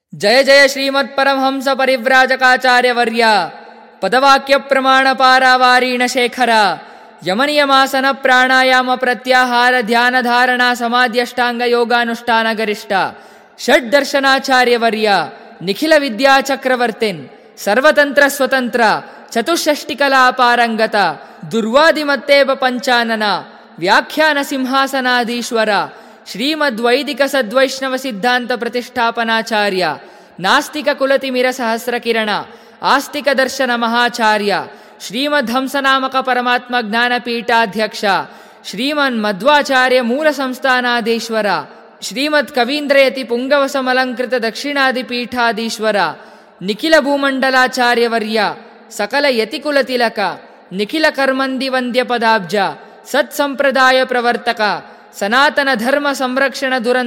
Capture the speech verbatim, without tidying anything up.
ಜಯ ಜಯ ಶ್ರೀಮತ್ ಪರಮಹಂಸ ಪರಿವ್ರಾಜಕಾಚಾರ್ಯವರ್ಯ ಪದವಾಕ್ಯ ಪ್ರಮಾಣ ಪಾರಾವಾರೀಣ ಶೇಖರ ಯಮನಿಯಮಾಸನ ಪ್ರಾಣಾಯಾಮ ಪ್ರತ್ಯಾಹಾರ ಧ್ಯಾನ ಧಾರಣಾ ಸಮಾಧ್ಯಷ್ಟಾಂಗ ಯೋಗಾನುಷ್ಠಾನ ಗರಿಷ್ಠ ಷಡ್ ದರ್ಶನಾಚಾರ್ಯವರ್ಯ ನಿಖಿಲ ವಿದ್ಯಾ ಚಕ್ರವರ್ತಿನ್ ಸರ್ವತಂತ್ರ ಸ್ವತಂತ್ರ ಚತುಷ್ಷಷ್ಟಿಕಲಾ ಪಾರಂಗತ ದುರ್ವಾದಿಮತ್ತೇವ ಪಂಚಾನನ ವ್ಯಾಖ್ಯಾನ ಸಿಂಹಾಸನಾಧೀಶ್ವರ ಶ್ರೀಮದ್ವೈದಿಕ ಸದ್ವೈಷ್ಣವ ಸಿದ್ಧಾಂತ ಪ್ರತಿಷ್ಠಾಪನಾಚಾರ್ಯ ನಾಸ್ತಿಕ ಕುಲತಿಮಿರ ಸಹಸ್ರಕಿರಣ ಆಸ್ತಿಕ ದರ್ಶನ ಮಹಾಚಾರ್ಯ ಶ್ರೀಮದ್ ಹಂಸನಾಮಕ ಪರಮಾತ್ಮ ಜ್ಞಾನಪೀಠಾಧ್ಯಕ್ಷ ಶ್ರೀಮನ್ ಮಧ್ವಾಚಾರ್ಯ ಮೂಲ ಸಂಸ್ಥಾನಾಧೀಶ್ವರ ಶ್ರೀಮದ್ ಕವೀಂದ್ರಯತಿ ಪುಂಗವಸಮಲಂಕೃತ ದಕ್ಷಿಣಾದಿಪೀಠಾಧೀಶ್ವರ ನಿಖಿಲ ಭೂಮಂಡಲಾಚಾರ್ಯವರ್ಯ ಸಕಲ ಯತಿಕುಲ ತಿಲಕ ನಿಖಿಲ ಕರ್ಮಂದಿ ವಂದ್ಯ ಪದಾಬ್ಜ ಸತ್ಸಂಪ್ರದಾಯ ಪ್ರವರ್ತಕ ಸನಾತನ ಧರ್ಮ ಸಂರಕ್ಷಣ ದುರಂತ